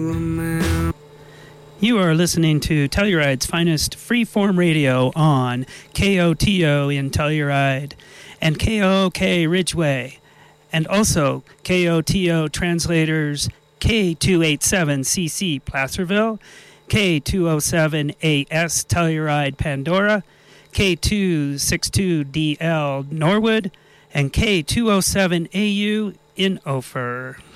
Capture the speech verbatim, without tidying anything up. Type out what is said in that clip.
You are listening to Telluride's finest freeform radio on K O T O in Telluride and K O O K Ridgeway, and also K O T O translators K two eighty-seven C C Placerville, K two oh seven A S Telluride Pandora, K two sixty-two D L Norwood, and K two oh seven A U in Ophir.